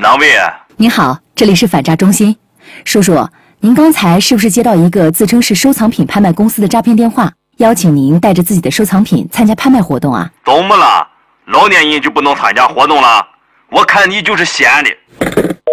哪位啊？ 您好，这里是反诈中心。叔叔，您刚才是不是接到一个自称是收藏品拍卖公司的诈骗电话，邀请您带着自己的收藏品参加拍卖活动啊？ 怎么了？老年人就不能参加活动了？我看你就是闲的。